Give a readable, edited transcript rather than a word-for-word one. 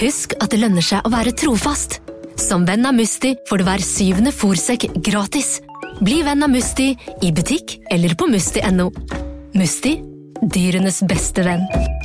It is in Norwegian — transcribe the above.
Husk at det lønner seg å være trofast. Som venn av Musti får du hver 7. fôrsekk gratis. Bli venn av Musti i butikk eller på musti.no. Musti, dyrenes beste venn.